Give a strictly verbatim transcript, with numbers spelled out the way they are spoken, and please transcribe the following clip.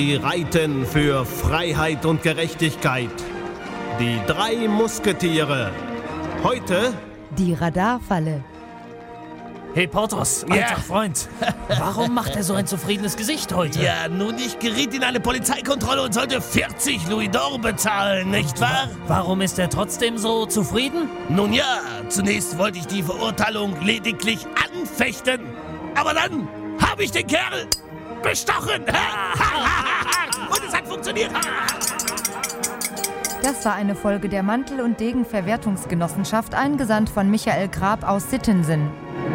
Sie reiten für Freiheit und Gerechtigkeit. Die drei Musketiere. Heute die Radarfalle. Hey Porthos, alter Ja. Freund, warum macht er so ein zufriedenes Gesicht heute? Ja, nun, ich geriet in eine Polizeikontrolle und sollte vierzig Louis d'Or bezahlen, nicht wahr? Warum ist er trotzdem so zufrieden? Nun ja, zunächst wollte ich die Verurteilung lediglich anfechten. Aber dann habe ich den Kerl bestochen. Und es hat funktioniert. Das war eine Folge der Mantel- und Degen-Verwertungsgenossenschaft, eingesandt von Michael Grab aus Sittensen.